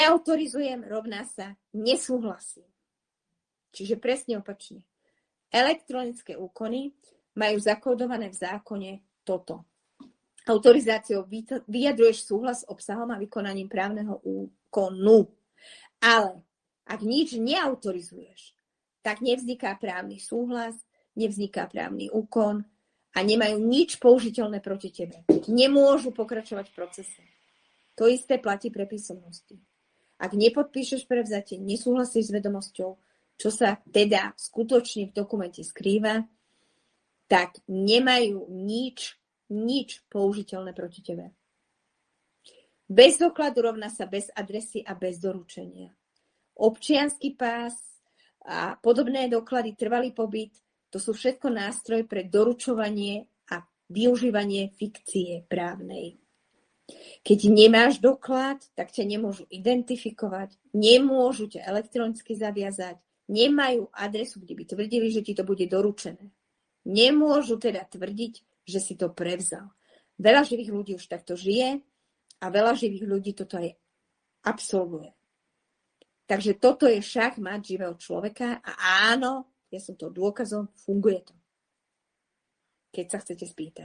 Neautorizujem rovná sa nesúhlasím. Čiže presne opačne. Elektronické úkony majú zakódované v zákone toto. Autorizáciou vyjadruješ súhlas s obsahom a vykonaním právneho úkonu. Ale ak nič neautorizuješ, tak nevzniká právny súhlas, nevzniká právny úkon a nemajú nič použiteľné proti tebe. Nemôžu pokračovať v procese. To isté platí pre písomnosti. Ak nepodpíšeš prevzatie, nesúhlasíš s vedomosťou, čo sa teda skutočne v dokumente skrýva, tak nemajú nič použiteľné proti tebe. Bez dokladu rovná sa bez adresy a bez doručenia. Občiansky pás a podobné doklady, trvalý pobyt, to sú všetko nástroje pre doručovanie a využívanie fikcie právnej. Keď nemáš doklad, tak ťa nemôžu identifikovať, nemôžu ťa elektronicky zaviazať, nemajú adresu, kde by tvrdili, že ti to bude doručené. Nemôžu teda tvrdiť, že si to prevzal. Veľa živých ľudí už takto žije a veľa živých ľudí toto aj absolvuje. Takže toto je šachmat živého človeka a áno, ja som to dôkazom, funguje to. Keď sa chcete spýtať.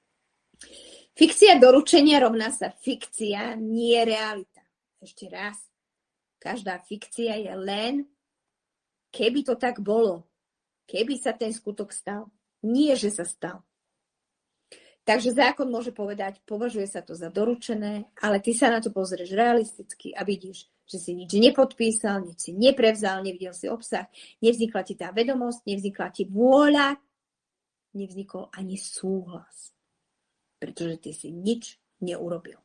Fikcia doručenia rovná sa fikcia, nie realita. Ešte raz. Každá fikcia je len, keby to tak bolo. Keby sa ten skutok stal. Nie, že sa stal. Takže zákon môže povedať, považuje sa to za doručené, ale ty sa na to pozrieš realisticky a vidíš, že si nič nepodpísal, nič si neprevzal, nevidel si obsah, nevznikla ti tá vedomosť, nevznikla ti vôľa, nevznikol ani súhlas. Pretože ty si nič neurobil.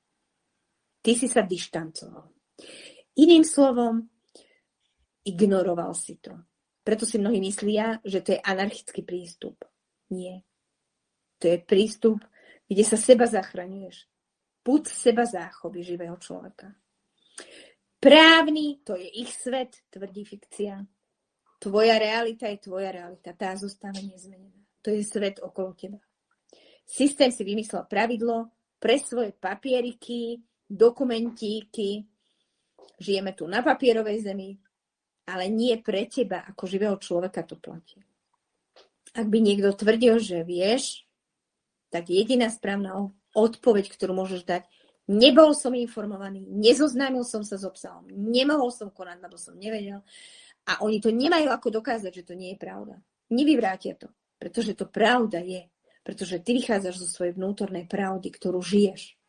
Ty si sa dištancoval. Iným slovom, ignoroval si to. Preto si mnohí myslia, že to je anarchický prístup. Nie. To je prístup, kde sa seba zachraňuješ. Pud seba záchovy živého človeka. Právny, to je ich svet, tvrdí fikcia. Tvoja realita je tvoja realita. Tá zostáva nezmenená. To je svet okolo teba. Systém si vymyslel pravidlo pre svoje papieriky, dokumentíky. Žijeme tu na papierovej zemi, ale nie pre teba ako živého človeka to platí. Ak by niekto tvrdil, že vieš, tak jediná správna odpoveď, ktorú môžeš dať, nebol som informovaný, nezoznámil som sa s obsahom, nemohol som konať, lebo som nevedel. A oni to nemajú ako dokázať, že to nie je pravda. Nevyvrátia to, pretože to pravda je. Pretože ty vychádzaš zo svojej vnútornej pravdy, ktorú žiješ.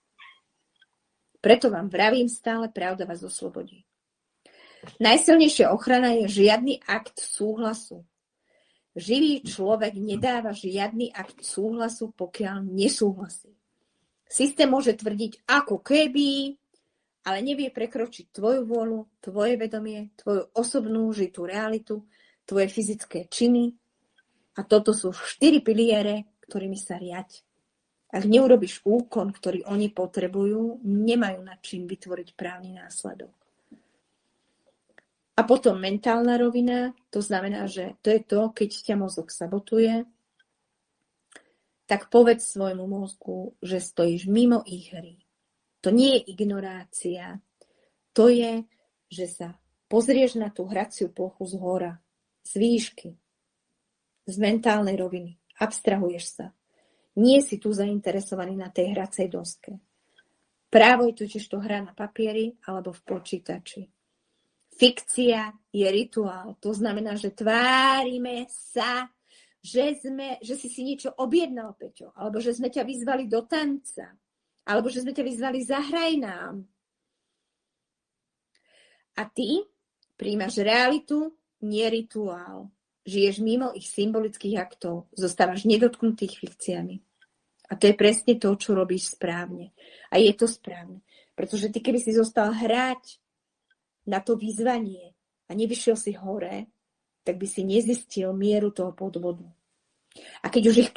Preto vám vravím stále, pravda vás oslobodí. Najsilnejšia ochrana je žiadny akt súhlasu. Živý človek nedáva žiadny akt súhlasu, pokiaľ nesúhlasí. Systém môže tvrdiť ako keby, ale nevie prekročiť tvoju vôľu, tvoje vedomie, tvoju osobnú žitú realitu, tvoje fyzické činy. A toto sú 4 piliere, ktorými sa riať. Ak neurobiš úkon, ktorý oni potrebujú, nemajú nad čím vytvoriť právny následok. A potom mentálna rovina, to znamená, že to je to, keď ťa mozog sabotuje, tak povedz svojmu mozgu, že stojíš mimo ich hry. To nie je ignorácia. To je, že sa pozrieš na tú hraciu plochu z hora, z výšky, z mentálnej roviny. Abstrahuješ sa. Nie si tu zainteresovaný na tej hracej doske. Právo je totiž to hra na papieri alebo v počítači. Fikcia je rituál. To znamená, že tvárime sa, že si niečo objednal, Peťo, alebo že sme ťa vyzvali do tanca, alebo že sme ťa vyzvali zahraj nám. A ty príjmaš realitu, nie rituál. Žiješ mimo ich symbolických aktov. Zostávaš nedotknutý fikciami. A to je presne to, čo robíš správne. A je to správne. Pretože ty, keby si zostal hrať na to vyzvanie a nevyšiel si hore, tak by si nezistil mieru toho podvodu. A keď už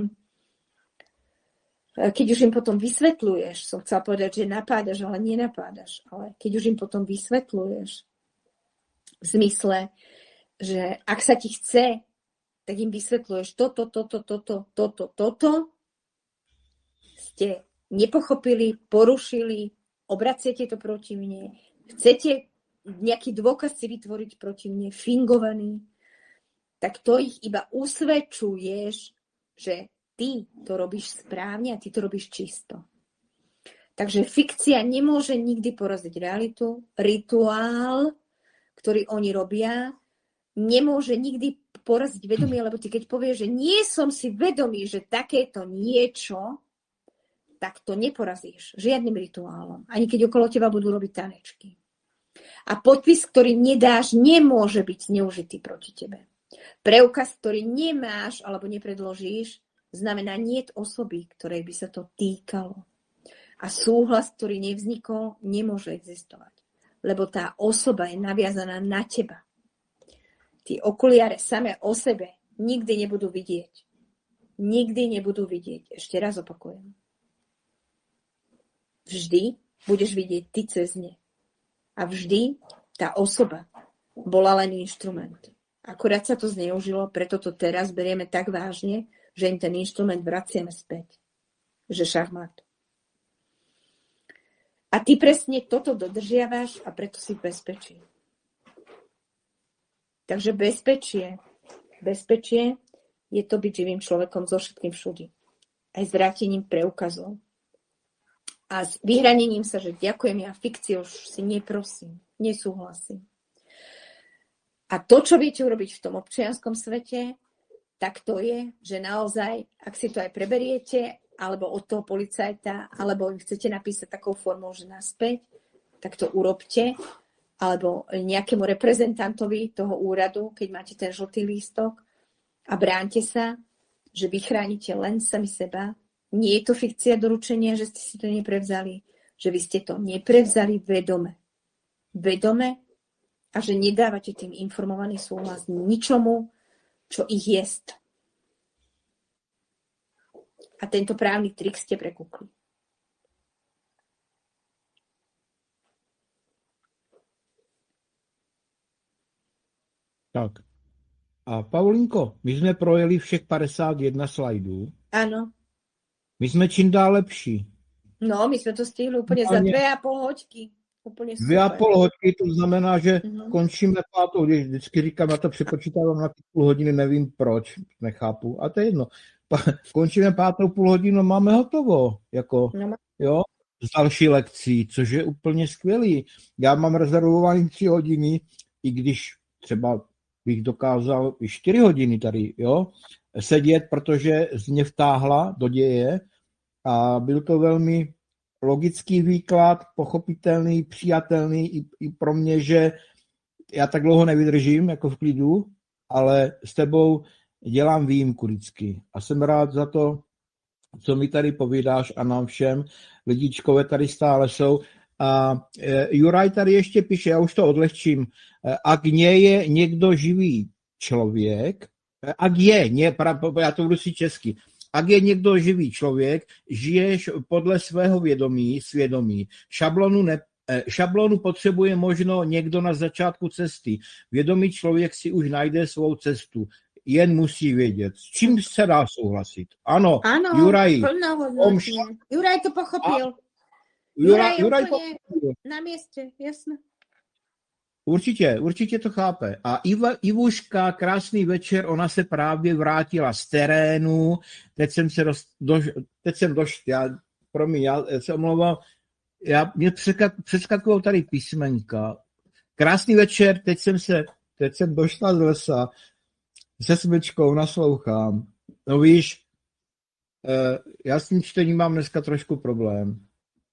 im potom vysvetľuješ, som chcela povedať, že napádaš, ale nenapádaš. Ale keď už im potom vysvetľuješ v zmysle, že ak sa ti chce, tak im vysvetľuješ toto, ste nepochopili, porušili obraciate to proti mne, chcete nejaký dôkaz si vytvoriť proti mne, fingovaný, tak to ich iba usvedčuješ, že ty to robíš správne a ty to robíš čisto. Takže fikcia nemôže nikdy poraziť realitu. Rituál, ktorý oni robia, nemôže nikdy poraziť vedomie, lebo ty keď povieš, že nie som si vedomý, že takéto niečo, tak to neporazíš žiadnym rituálom. Ani keď okolo teba budú robiť tanečky. A podpis, ktorý nedáš, nemôže byť zneužitý proti tebe. Preukaz, ktorý nemáš alebo nepredložíš, znamená niet osoby, ktorej by sa to týkalo. A súhlas, ktorý nevznikol, nemôže existovať. Lebo tá osoba je naviazaná na teba. Tí okuliare samé o sebe nikdy nebudú vidieť. Nikdy nebudú vidieť. Ešte raz opakujem. Vždy budeš vidieť ty cez ne. A vždy tá osoba bola len inštrument. Akurát sa to zneužilo, preto to teraz berieme tak vážne, že im ten inštrument vraciame späť. Že šachmat. A ty presne toto dodržiavaš a preto si v bezpečí. Takže bezpečie je to byť živým človekom so všetkým všudy. Aj s vrátením preukazov. A s vyhranením sa, že ďakujem, ja fikciu už si neprosím, nesúhlasím. A to, čo viete urobiť v tom občianskom svete, tak to je, že naozaj, ak si to aj preberiete, alebo od toho policajta, alebo im chcete napísať takou formou, že naspäť, tak to urobte, alebo nejakému reprezentantovi toho úradu, keď máte ten žltý lístok a bránte sa, že vy chránite len sami seba. Nie je to fikcia doručenia, že ste si to neprevzali, že vy ste to neprevzali vedome. Vedome a že nedávate tým informovaný súhlas ničomu, čo ich jest. A tento právny trik ste prekúkli. Tak. A Paulinko, my jsme projeli všech 51 slajdů. Áno. My jsme čím dál lepší. No, my jsme to stihli úplně za 2,5 hoďky. Úplně super. 2,5 hoďky, to znamená, že končíme 5. Když vždycky říkám, já to přepočítávám na půl hodiny, nevím proč, nechápu. A to je jedno. Končíme 5. půl hodinu, máme hotovo. Jako, jo, z další lekcí, což je úplně skvělý. Já mám rezervovaný 3 hodiny, i když třeba bych dokázal i 4 hodiny tady, jo, sedět, protože z mě vtáhla do děje a byl to velmi logický výklad, pochopitelný, přijatelný i pro mě, že já tak dlouho nevydržím jako v klidu, ale s tebou dělám výjimku vždycky. A jsem rád za to, co mi tady povídáš a nám všem. Lidičkové tady stále jsou. A Juraj tady ještě píše, já už to odlehčím, ak nie je někdo živý člověk, ak je, já to budu si česky, ak je někdo živý člověk, žiješ podle svého svědomí. Šablonu potřebuje možno někdo na začátku cesty. Vědomý člověk si už najde svou cestu. Jen musí vědět. S čím se dá souhlasit? Ano, Juraj. Juraj to pochopil. Juraj pochopil. Na městě, jasné. Určitě to chápe. A Ivuška, krásný večer, ona se právě vrátila z terénu. Teď jsem došel, já se omlouvám, mě přeskakují tady písmenka. Krásný večer, teď jsem došla z lesa, se smyčkou naslouchám. No víš, já s tím čtením mám dneska trošku problém.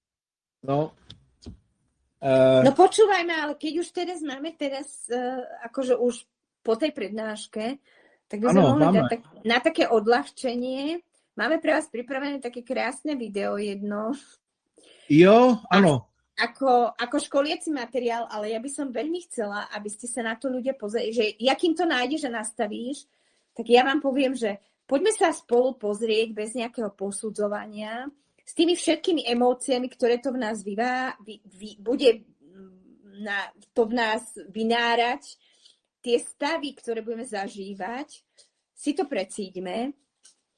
No počúvajme, ale keď už máme akože už po tej prednáške, tak by sme mohli dať na také odľahčenie. Máme pre vás pripravené také krásne video jedno. Jo, áno. Ako školiaci materiál, ale ja by som veľmi chcela, aby ste sa na to ľudia pozreli, že jakým to nájdeš a nastavíš, tak ja vám poviem, že poďme sa spolu pozrieť bez nejakého posudzovania, s tými všetkými emóciami, ktoré to v nás bude to v nás vynárať, tie stavy, ktoré budeme zažívať, si to precíťme.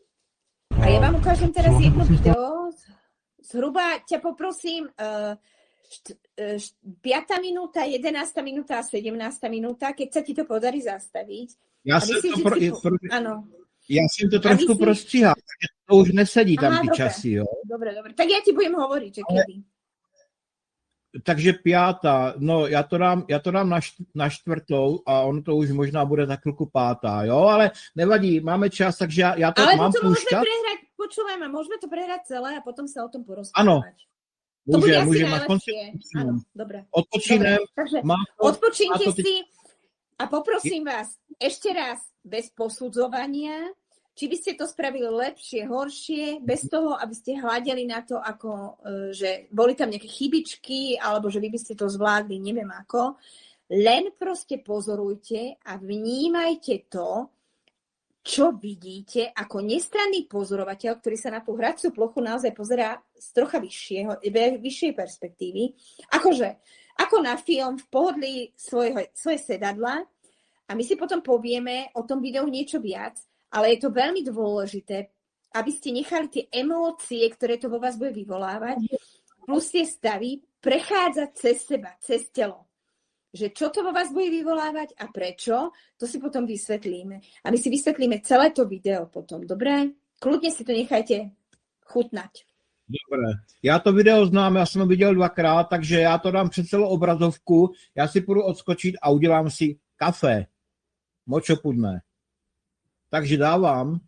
A ja vám ukážem teraz jedno video. Zhruba ťa poprosím, 5. minúta, 11. minúta a 17. minúta, keď sa ti to podarí zastaviť. Já jsem Áno. Já jsem to trošku prostříhal, takže to už nesedí tam ty dobre. časy, jo. Dobre. Tak ja ti budem hovoriť, že kedy. Takže 5. No já to dám na 4. a ono to už možná bude za chvilku 5. Jo, ale nevadí, máme čas, takže já to ale mám potom púšťať. Počúvaj ma, môžeme to prehrať celé a potom sa o tom porozprávať. Áno. To bude asi môžem, najlepšie. Áno, dobre. Odpočínem. Odpočínte si a poprosím vás ešte raz bez posudzovania, či by ste to spravili lepšie, horšie, bez toho, aby ste hľadeli na to, ako, že boli tam nejaké chybičky, alebo že vy by ste to zvládli, neviem ako. Len proste pozorujte a vnímajte to, čo vidíte ako nestranný pozorovateľ, ktorý sa na tú hraciu plochu naozaj pozerá z trocha vyššej perspektívy. Ako na film v pohodlí svoje sedadla a my si potom povieme o tom videu niečo viac, ale je to veľmi dôležité, aby ste nechali tie emócie, ktoré to vo vás bude vyvolávať, plus tie stavy, prechádzať cez seba, cez telo. Že čo to vo vás bude vyvolávať a prečo, to si potom vysvetlíme. A my si vysvetlíme celé to video potom, dobre? Kľudne si to nechajte chutnať. Dobre. Já to video znám, já jsem ho viděl 2krát, takže já to dám před celou obrazovku, já si půjdu odskočit a udělám si kafe. Močopudné. Takže dávám.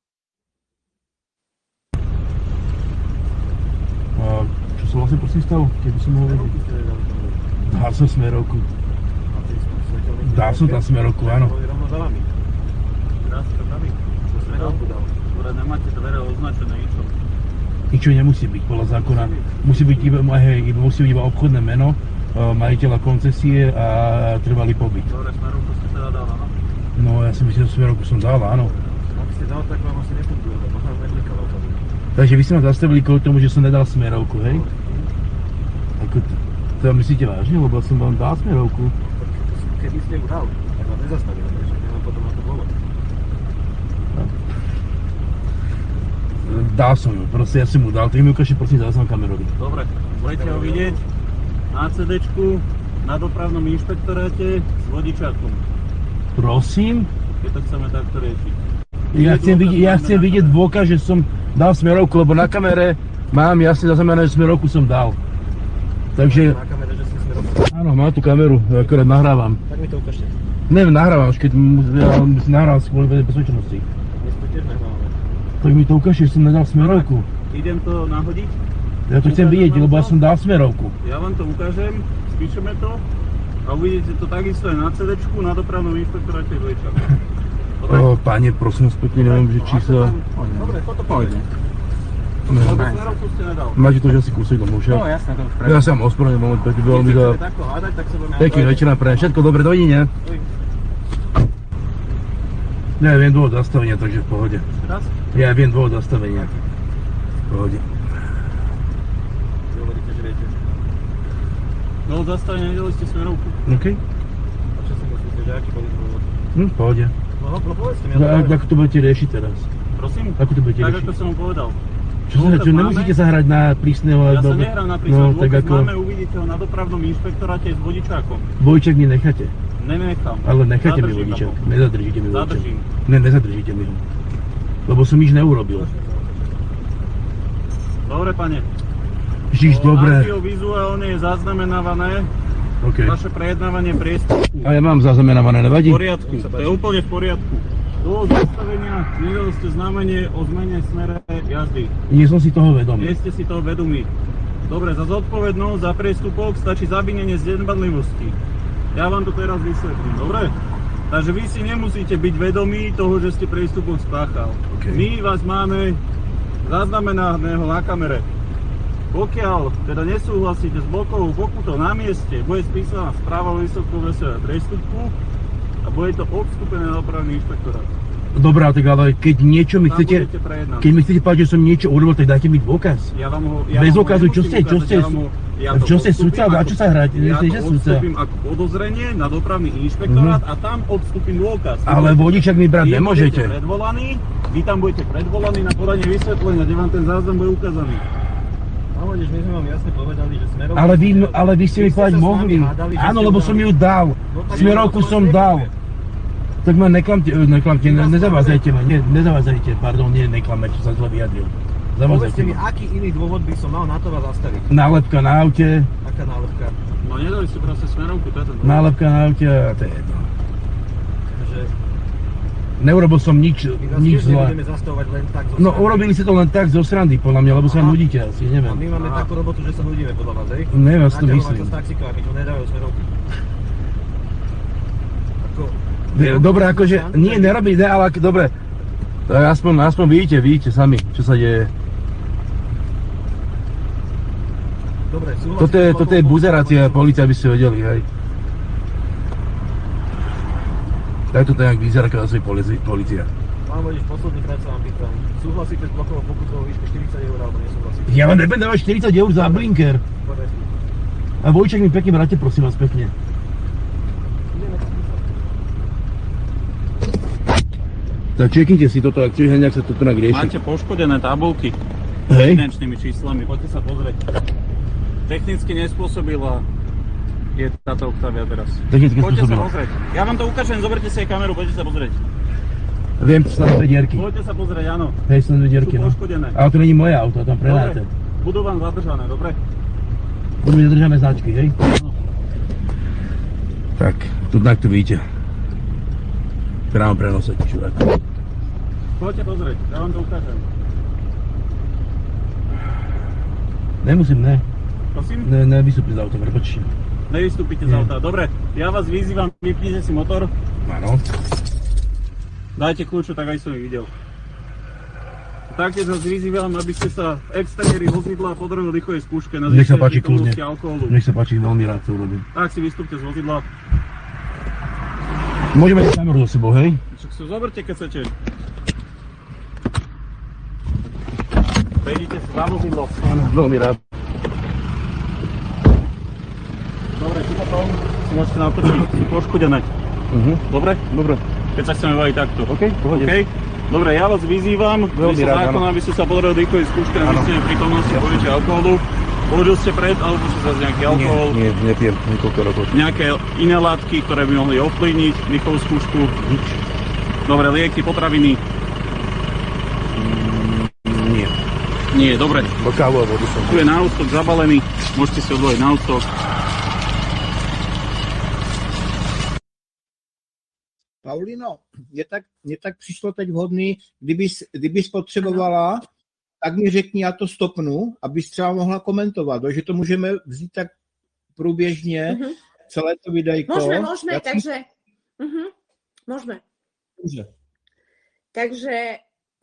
A čo sa vlastne prosím stalo? Keby som mohol vedieť? Dal som smerovku. Dal som tam smerovku, áno. Rovno za vami. Teraz tam nami. Čo smerovku dal? Skôr nemáte dvere označené ničo. Ničo nemusí byť podľa zákona. Musí byť iba obchodné meno, majiteľa koncesie a trvalý pobyt. Dobre, smerovku ste teda dal, áno? No ja si myslím, že smerovku som dal, áno. Ak ste dal, tak vám asi nefunguje, lebo vám neklikalo to. Takže vy ste ma zastavili kvôli tomu, že som nedal smerovku, hej? Ako to myslíte vážne? Lebo som vám dal smerovku. Keby ste ju dal, tak vám nezastavili, takže neviem potom na to dôvod. Dal som ju, proste ja som mu dal, tak mi ukážte prosím záznam kamerový. Dobre, budete ho vidieť na CD-čku, na dopravnom inšpektoráte s vodičákom. Prosím? Keď to chceme takto riešiť. Ja chcem vidieť dôkaz, že som dal smerovku, lebo na kamere mám jasne zaznamenané, že smerovku som dal. Takže... Na kamere, že ste smerovku. Áno, má tú kameru, akorát nahrávam. Tak mi to ukážte. Neviem, nahrávam, už keď si nahrával z kvôli bezpečnosti. My sme tiež nahrávame. Tak mi to ukáže, že som nedal smerovku. Idem to nahodiť? Ja to chcem vidieť, lebo ja som dal smerovku. Ja vám to ukážem, spíšeme to a uvidíte to takisto aj na CD-čku, na dopravnom inšpektoráte Dvojčaka. Páne, prosím, spätne, neviem, že či sa... Dobre, toto pôjde. Lebo smerovku ste nedal. Máte to, že asi kúsek domov, však? No jasné, to už Ja sa vám ospravedlňujem, moment, pekný veľmi za... Keď takto hádať, tak sa budeme... Pekný večer na prajem, všetko dobre, dovidenia. Ja viem dôvod zastavenia, takže v pohode. Teraz? Ja viem dôvod zastavenia. V pohode. Vy hovoríte, že viete. Dôvod zastavenia, nedali ste smerovku. OK. A čo si myslíte, že aký boli dôvod? V pohode. No povedzte mi, Ako to budete riešiť teraz? Prosím? Ako to budete Tak riešiť? ako som vám povedal. Čo nemusíte sa hrať na prísneho... Ja sa nehrám na prísneho, tak dôkaz ako... máme, uvidíte ho na dopravnom inšpektoráte s vodičákom. Vodičák mi necháte. Nenechám. Ale necháte mi Zadržím vodičák. ho. Nezadržíte mi vodičák. Zadržím. Ne, nezadržíte mi ho. Lebo som nič neurobil. Dobre, pane. Žiž, dobre. Audiovizuálne je zaznamenávané OK. vaše prejednávanie priestupu. A ja mám zaznamenávané, nevadí? V poriadku, to je úplne v poriadku. Do zastavenia nedali ste znamenie o zmene smere jazdy. Nie som si toho vedomý. Nie ste si toho vedomí. Dobre, za zodpovednosť za priestupok stačí zavinenie z nedbanlivosti. Ja vám to teraz vysvetlím, dobre? Takže vy si nemusíte byť vedomí toho, že ste priestupok spáchal. Okay. My vás máme zaznamenaného na kamere. Pokiaľ teda nesúhlasíte s blokovou pokutou na mieste, bude spísaná správa o vysokovesovej priestupku a bude to odstúpené na dopravný inšpektorát. Dobrá, tak ale keď niečo mi Tam chcete... budete prejednaní. Keď mi chcete povedať, že som niečo urobil, tak dajte mi dôkaz. Ja vám ho... Bez dôkazu, čo ste Čo ste sudca? Na čo sa hráte? Ja Myslíte, že to sudca? odstúpim ako podozrenie na dopravný inšpektorát a tam odstúpim dôkaz. Ale vodičák mi brať Vy nemôžete. budete predvolaní, vy tam budete predvolaní na podanie vysvetlenia, kde vám ten záznam bude ukázaný. Vodič, my sme vám jasne povedali, že smerovku... Ale vy ste mi povedať mohli. Áno, lebo som ju dal. Smerovku som dal. Tak ma neklamte, nezavádzajte ma, neklame, čo sa zle vyjadril. Povedzte mi, aký iný dôvod by som mal na to vás zastaviť? Nálepka na aute. Aká nálepka? No nedali si proste smerovku, to je ten dôvod. Nálepka na aute a to je jedno. Že Neurobil som nič my zlé. budeme zastavovať len tak zo No srandy. urobili ste to len tak zo srandy, podľa mňa, lebo sa nudíte asi, A neviem. my máme takú robotu, že sa nudíme podľa vás, hej? Neviem, ja si to Naťahovať myslím. s taxikami, to nedávajú smerovky. Ako... Dobre, akože, nie, nerobí, ne, ale dobre. Tak aspoň vidíte sami, čo sa deje. Dobre, súhlasím. Toto je buzerácia policia, aby ste vedeli, hej. Tak to nejak vyzerá, keď asi policia. Pán Vodič, posledný krát sa vám pýtam. Súhlasíte s blokovou pokutou o výške 40 eur, alebo nesúhlasíte? Ja vám nebudem dávať 40 eur za blinker. Poriadku. A Vojček mi pekne vráte, prosím vás, pekne. Tak čeknite si toto, ak čiže nejak sa toto tak rieši. Máte poškodené tabulky s Hej. finančnými číslami, poďte sa pozrieť. Technicky nespôsobila je táto Octavia teraz. Technicky Poďte sa spôsobila. pozrieť. Ja vám to ukážem, zoberte si aj kameru, poďte sa pozrieť. Viem, čo sa na dve dierky. Poďte sa pozrieť, áno. Hej, sú na dve dierky, Sú no. poškodené. Ale to není moje auto, tam predáte. Dobre, budú vám zadržané, dobre? Budú mi zadržané značky, hej? No. Tak, tu to vidíte. Priamo prenosať, čurák. Poďte pozrieť, ja vám to ukážem. Nemusím, ne. Prosím? Nevystúpiť z auta, prepačte. Nevystúpite z Nie. auta. Dobre, ja vás vyzývam, vypnite si motor. Áno. Dajte kľúču, tak aj som ich videl. Taktiež vás vyzývam, aby ste sa v exteriéri vozidla podrobili dýchovej skúške na Nech sa zistenie páči, kľudne. prítomnosti alkoholu. Nech sa páči, veľmi rád to urobím. Tak si vystúpte z vozidla. Môžeme mať kameru so sebou, hej? Však si zoberte, keď chcete. Prejdite si za vozidlo. Áno, veľmi rád. Dobre, tu potom si môžete natočiť, sú poškodené. Dobre? Dobre. Keď sa chceme baviť takto. OK, pohode. OK? Dobre, ja vás vyzývam, Veľmi že rád, zákon, áno. aby ste sa podrobili dýchovej skúške na Áno. zistenie prítomnosti pohybu alkoholu. Použil ste pred, alebo ste zase nejaký alkohol, Nie, nepijem niekoľko rokov. nejaké iné látky, ktoré by mohli ovplyvniť dýchovú skúšku. Nič. Dobre, lieky, potraviny. Nie. Nie, dobre. Kávu a vodu som. Tu je náustok zabalený, môžete si odvojiť náustok. Paulino, mně tak přišlo teď vhodný, kdybys potřebovala, tak mi řekni, já to stopnu, abys třeba mohla komentovat, že to můžeme vzít tak průběžně, celé to videjko. Môžeme, Ja takže... Môžeme. Může. Takže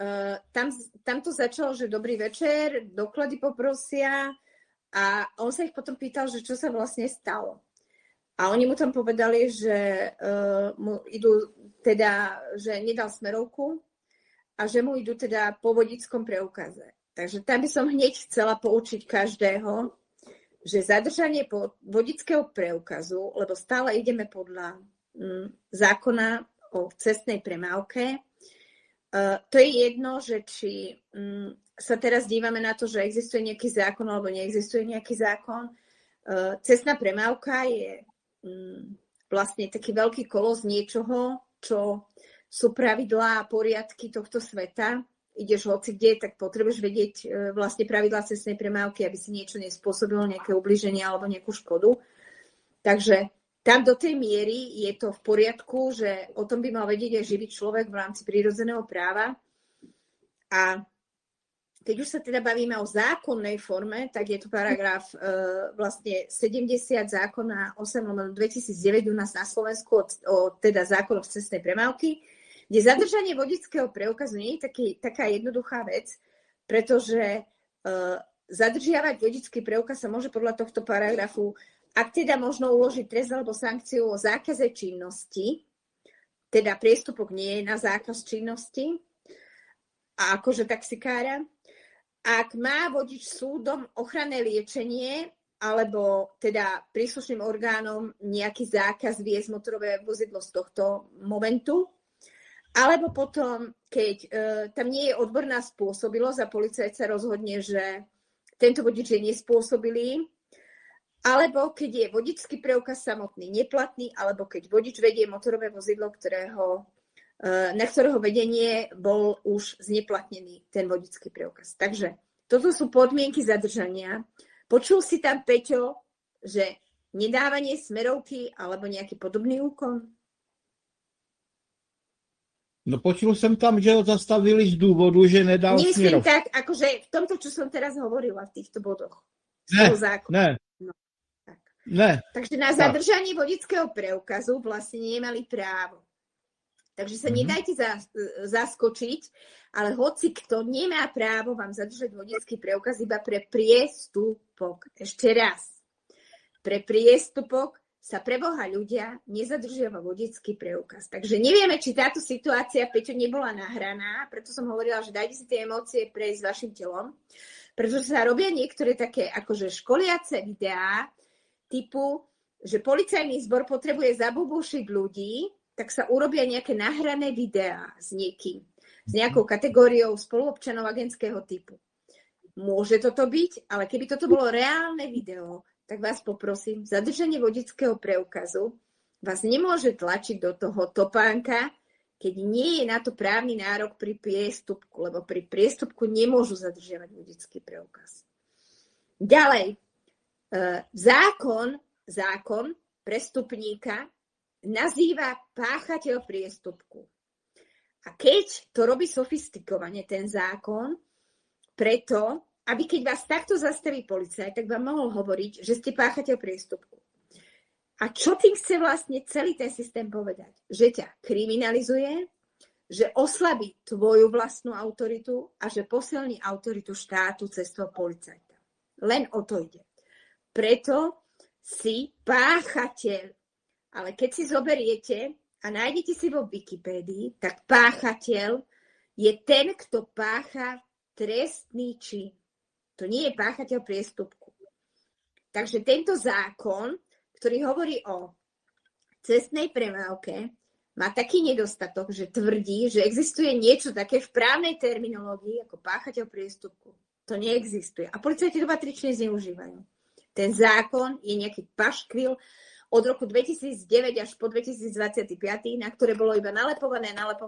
tam to začalo, že dobrý večer, doklady poprosia a on sa ich potom pýtal, že čo sa vlastne stalo. A oni mu tam povedali, že mu idú teda, že nedal smerovku a že mu idú teda po vodičskom preukaze. Takže tam by som hneď chcela poučiť každého, že zadržanie vodičského preukazu, lebo stále ideme podľa zákona o cestnej premávke, to je jedno, že či sa teraz dívame na to, že existuje nejaký zákon alebo neexistuje nejaký zákon. Cestná premávka je vlastne taký veľký kolos niečoho, čo sú pravidlá a poriadky tohto sveta. Ideš hoci kde, tak potrebuješ vedieť vlastne pravidlá cestnej premávky, aby si niečo nespôsobilo, nejaké ubliženie alebo nejakú škodu. Takže tam do tej miery je to v poriadku, že o tom by mal vedieť aj živý človek v rámci prírodzeného práva. A keď už sa teda bavíme o zákonnej forme, tak je to paragraf vlastne 70 zákona 8/2009 u nás na Slovensku o teda zákonoch cestnej premávky, kde zadržanie vodičského preukazu nie je taká jednoduchá vec, pretože zadržiavať vodičský preukaz sa môže podľa tohto paragrafu, ak teda možno uložiť trest alebo sankciu o zákaze činnosti, teda priestupok nie je na zákaz činnosti, a akože taxikára, ak má vodič súdom ochranné liečenie alebo teda príslušným orgánom nejaký zákaz viesť motorové vozidlo z tohto momentu, alebo potom, keď tam nie je odborná spôsobilosť a policajt sa rozhodne, že tento vodič je nespôsobilý, alebo keď je vodičský preukaz samotný neplatný, alebo keď vodič vedie motorové vozidlo, na ktorého vedenie bol už zneplatnený ten vodičský preukaz. Takže toto sú podmienky zadržania. Počul si tam, Peťo, že nedávanie smerovky alebo nejaký podobný úkon? No počul jsem tam, že ho zastavili z důvodu, že nedal Nemyslím směrov. tak, akože v tomto, čo som teraz hovorila v týchto bodoch. Ne. Tak. Ne. Takže na zadržanie vodického preukazu vlastne nemali právo. Takže sa nedajte zaskočiť, ale hoci kto nemá právo vám zadržať vodický preukaz iba pre priestupok. Ešte raz. Pre priestupok sa pre Boha ľudia nezadržiava vodický preukaz. Takže nevieme, či táto situácia, Peťo, nebola nahraná, preto som hovorila, že dajte si tie emócie prejsť s vašim telom, pretože sa robia niektoré také akože školiace videá typu, že policajný zbor potrebuje zabubušiť ľudí, tak sa urobia nejaké nahrané videá s niekým, s nejakou kategóriou spoluobčanov agentského typu. Môže toto byť, ale keby toto bolo reálne video, tak vás poprosím, zadržanie vodického preukazu vás nemôže tlačiť do toho topánka, keď nie je na to právny nárok pri priestupku, lebo pri priestupku nemôžu zadržiavať vodický preukaz. Ďalej, zákon prestupníka nazýva páchateľ priestupku. A keď to robí sofistikovane ten zákon, preto aby keď vás takto zastaví policajt, tak vám mohol hovoriť, že ste páchateľ priestupku. A čo tým chce vlastne celý ten systém povedať? Že ťa kriminalizuje, že oslabí tvoju vlastnú autoritu a že posilní autoritu štátu cez toho policajta. Len o to ide. Preto si páchateľ. Ale keď si zoberiete a nájdete si vo Wikipédii, tak páchateľ je ten, kto pácha trestný čin. To nie je páchateľ priestupku. Takže tento zákon, ktorý hovorí o cestnej premávke, má taký nedostatok, že tvrdí, že existuje niečo také v právnej terminológii ako páchateľ priestupku. To neexistuje. A policajti to patrične zneužívajú. Ten zákon je nejaký paškvil od roku 2009 až po 2025, na ktoré bolo iba nalepované,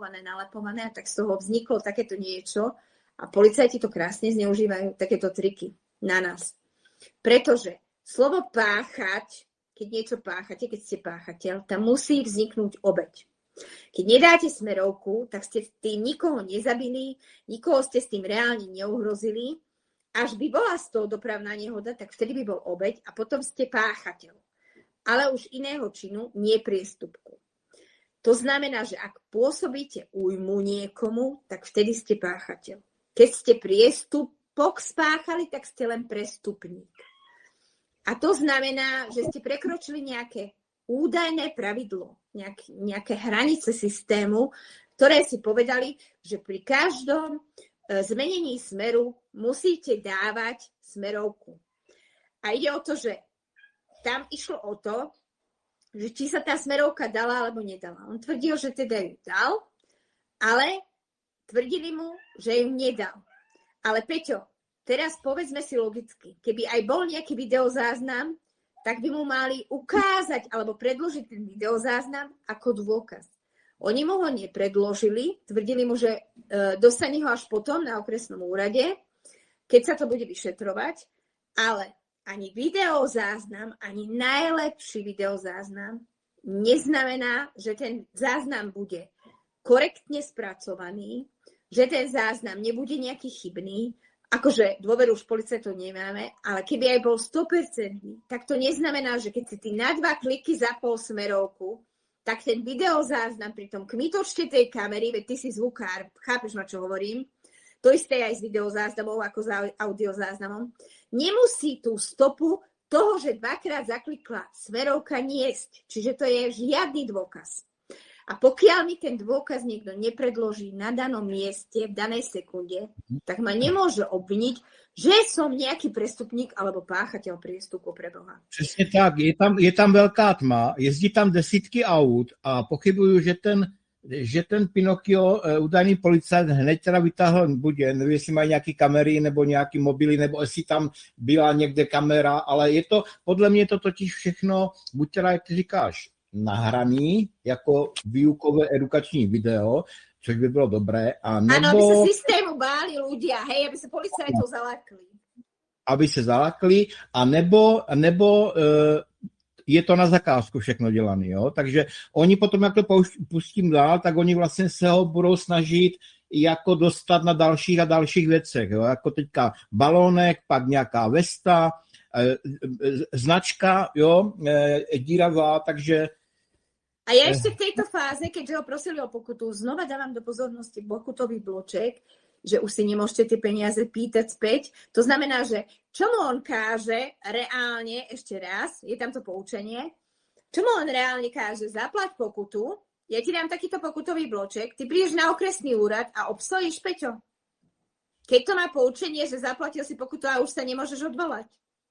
a tak z toho vzniklo takéto niečo. A policajti to krásne zneužívajú, takéto triky na nás. Pretože slovo páchať, keď niečo páchate, keď ste páchateľ, tam musí vzniknúť obeť. Keď nedáte smerovku, tak ste tým nikoho nezabili, nikoho ste s tým reálne neuhrozili. Až by bola z toho dopravná nehoda, tak vtedy by bol obeť a potom ste páchateľ. Ale už iného činu, nie priestupku. To znamená, že ak pôsobíte újmu niekomu, tak vtedy ste páchateľ. Keď ste priestupok spáchali, tak ste len prestupník. A to znamená, že ste prekročili nejaké údajné pravidlo, nejaké hranice systému, ktoré si povedali, že pri každom zmenení smeru musíte dávať smerovku. A ide o to, že tam išlo o to, že či sa tá smerovka dala alebo nedala. On tvrdil, že teda ju dal, ale tvrdili mu, že ju nedal. Ale Peťo, teraz povedzme si logicky, keby aj bol nejaký videozáznam, tak by mu mali ukázať alebo predložiť ten videozáznam ako dôkaz. Oni mu ho nepredložili, tvrdili mu, že dostane ho až potom na okresnom úrade, keď sa to bude vyšetrovať, ale ani videozáznam, ani najlepší videozáznam neznamená, že ten záznam bude korektne spracovaný, že ten záznam nebude nejaký chybný, akože dôveru už policajtov nemáme, ale keby aj bol 100%, tak to neznamená, že keď si ty na 2 kliky zapol smerovku, tak ten videozáznam pri tom kmitočte tej kamery, veď ty si zvukár, chápeš ma, čo hovorím, to isté aj s videozáznamom ako s audiozáznamom, nemusí tú stopu toho, že 2-krát zaklikla smerovka niesť. Čiže to je žiadny dôkaz. A pokiaľ mi ten dôkaz niekto nepredloží na danom mieste v danej sekunde, tak ma nemôže obviniť, že som nejaký prestupník alebo páchateľ priestupku pre Boha. Přesně tak, je tam velká tma, jezdí tam desítky aut a pochybuju, že ten že ten Pinokio, údajný policajt, hned teda vytáhl, buď nevím, jestli mají nějaký kamery nebo nějaký mobily, nebo jestli tam byla někde kamera, ale je to, podle mě to totiž všechno, buď teda, jak ty říkáš, nahraný jako výukové edukační video, což by bylo dobré, a nebo... Áno, aby sa systému báli ľudia, hej, aby sa policajtov zalakli. Aby se zalakli, a nebo je to na zakázku všechno dělané, jo? Takže oni potom, jak to pustím dál, tak oni vlastně se ho budou snažit jako dostat na dalších a dalších věcech, jo? Jako teďka balónek, pak nějaká vesta, značka, jo, díravá, takže... A ja ešte v tejto fáze, keďže ho prosili o pokutu, znova dávam do pozornosti pokutový bloček, že už si nemôžete tie peniaze pýtať späť. To znamená, že čo mu on káže reálne, ešte raz, je tam to poučenie, čo mu on reálne káže, zaplať pokutu, ja ti dám takýto pokutový bloček, ty prídeš na okresný úrad a obstojíš, Peťo. Keď to má poučenie, že zaplatil si pokutu a už sa nemôžeš odvolať.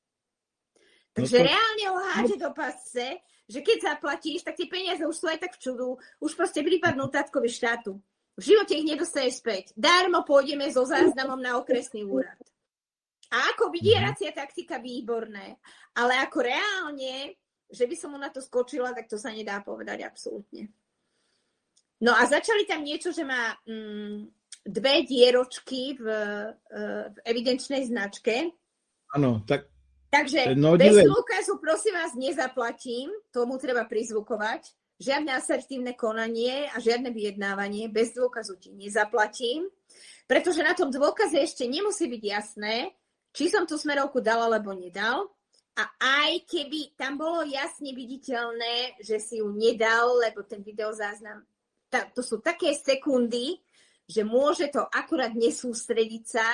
Takže reálne ho háže do pasce, že keď zaplatíš, tak tie peniaze už sú aj tak v čudu, už proste prípadnú tátkovi štátu. V živote ich nedostaneš späť. Darmo pôjdeme so záznamom na okresný úrad. A ako vydieracia taktika výborné, ale ako reálne, že by som mu na to skočila, tak to sa nedá povedať absolútne. No a začali tam niečo, že má 2 dieročky v evidenčnej značke. Áno, tak Takže bez dôkazu, prosím vás, nezaplatím, tomu treba prizvukovať, žiadne asertívne konanie a žiadne vyjednávanie, bez dôkazu ti nezaplatím, pretože na tom dôkaze ešte nemusí byť jasné, či som tú smerovku dal alebo nedal, a aj keby tam bolo jasne viditeľné, že si ju nedal, lebo ten videozáznam, to sú také sekundy, že môže to akurát nesústrediť sa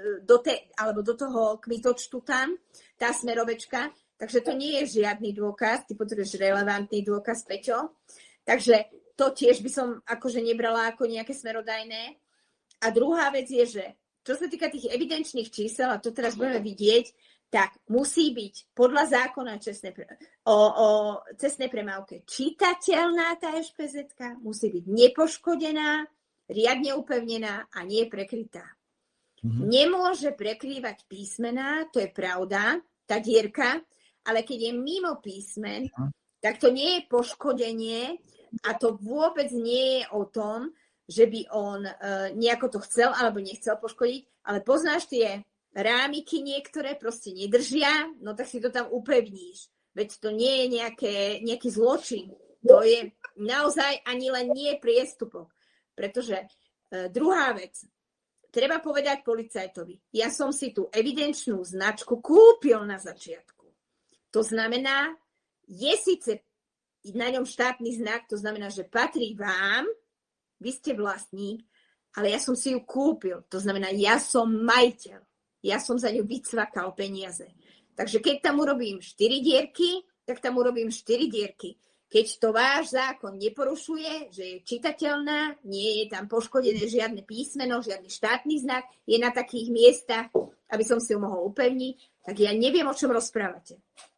alebo do toho kmitočtu tam, tá smerovečka, takže to nie je žiadny dôkaz, ty potrebuješ relevantný dôkaz, Peťo. Takže to tiež by som akože nebrala ako nejaké smerodajné. A druhá vec je, že čo sa týka tých evidenčných čísel, a to teraz budeme vidieť, tak musí byť podľa zákona o cestnej premávke čitateľná tá ešpezetka, musí byť nepoškodená, riadne upevnená a nie prekrytá. Nemôže prekrývať písmená, to je pravda, tá dierka, ale keď je mimo písmen, tak to nie je poškodenie a to vôbec nie je o tom, že by on nejako to chcel alebo nechcel poškodiť, ale poznáš tie rámiky niektoré proste nedržia, no tak si to tam upevníš. Veď to nie je nejaký zločin. To je naozaj ani len nie priestupok. Pretože druhá vec, treba povedať policajtovi, ja som si tú evidenčnú značku kúpil na začiatku. To znamená, je síce na ňom štátny znak, to znamená, že patrí vám, vy ste vlastník, ale ja som si ju kúpil. To znamená, ja som majiteľ. Ja som za ňu vycvakal peniaze. Takže keď tam urobím 4 dierky, tak tam urobím 4 dierky. Keď to váš zákon neporušuje, že je čitateľná, nie je tam poškodené žiadne písmeno, žiadny štátny znak, je na takých miestach, aby som si ju mohol upevniť, tak ja neviem, o čom rozprávate.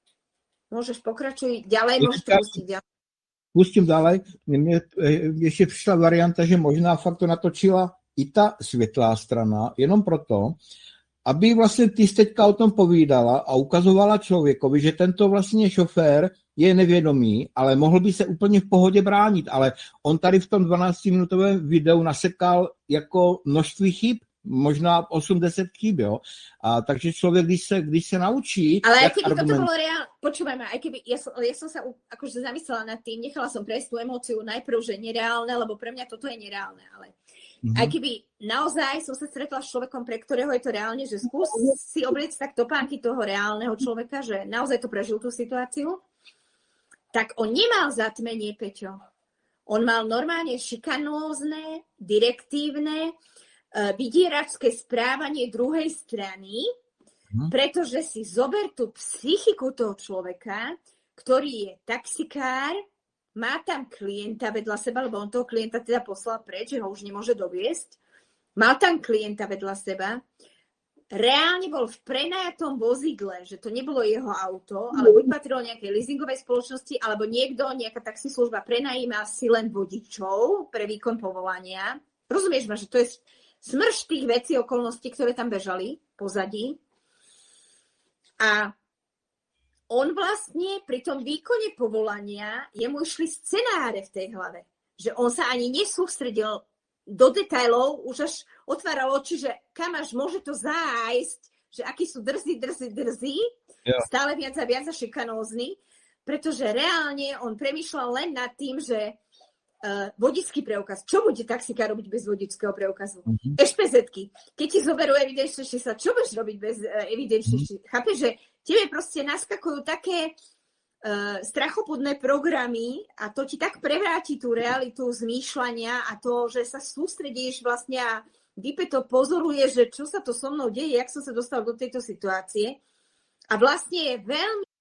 Môžeš pokračuj ďalej, môžete pustiť ďalej. Pustím ďalej. Mne ešte prišla varianta, že možná fakt to natočila i ta světlá strana, jenom proto, aby vlastně ty teďka o tom povídala a ukazovala člověkovi, že tento vlastně šofér je nevědomý, ale mohl by se úplně v pohodě bránit, ale on tady v tom 12-minutovém videu nasekal jako množství chyb, možná 80 chyb, jo. A takže človek, když se naučí... Ale aj keby toto bolo reálne, počúvajme, aj keby, ja som sa akože zamyslela nad tým, nechala som prejsť tú emóciu najprv, že nereálne, lebo pre mňa toto je nereálne, ale aj keby naozaj som sa stretla s človekom, pre ktorého je to reálne, že skús si obliecť tak topánky toho reálneho človeka, že naozaj to prežil tú situáciu, tak on nemal zatmenie, Peťo. On mal normálne šikanózne, direktívne, vydieračské správanie druhej strany, pretože si zober tú psychiku toho človeka, ktorý je taxikár, má tam klienta vedľa seba, lebo on toho klienta teda poslal preč, že ho už nemôže doviesť. Mal tam klienta vedľa seba. reálne bol v prenajatom vozidle, že to nebolo jeho auto, ale buď patrilo nejakej leasingovej spoločnosti, alebo nejaká taxislužba prenajíma si len vodičov pre výkon povolania. Rozumieš ma, že to je smršť tých vecí, okolností, ktoré tam bežali pozadí. A on vlastne pri tom výkone povolania, jemu išli scenáre v tej hlave, že on sa ani nesústredil do detailov, už až otváral oči, že kam až môže to zájsť, že akí sú drzí, stále viac a viac a šikanózni, pretože reálne on premýšľal len nad tým, že vodický preukaz. Čo bude taxikár robiť bez vodického preukazu? Ešpezetky. Keď ti zoberú evidenčné čísla, čo budeš robiť bez evidenčných čísla? Chápeš, že tebe proste naskakujú také strachopudné programy a to ti tak prevráti tú realitu zmýšľania a to, že sa sústredíš vlastne a vypäto pozoruješ, že čo sa to so mnou deje, jak som sa dostal do tejto situácie. A vlastne je veľmi